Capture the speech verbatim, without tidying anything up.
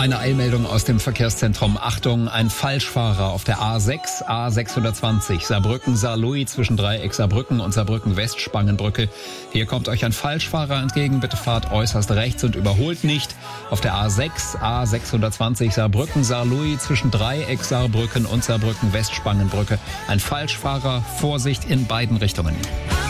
Eine Eilmeldung aus dem Verkehrszentrum. Achtung, ein Falschfahrer auf der A sechs, A sechshundertzwanzig, Saarbrücken-Saarlouis zwischen Dreieck Saarbrücken und Saarbrücken-West-Spangenbrücke. Hier kommt euch ein Falschfahrer entgegen. Bitte fahrt äußerst rechts und überholt nicht. Auf der A sechs, A sechshundertzwanzig, Saarbrücken-Saarlouis zwischen Dreieck Saarbrücken und Saarbrücken-West-Spangenbrücke. Ein Falschfahrer, Vorsicht in beiden Richtungen.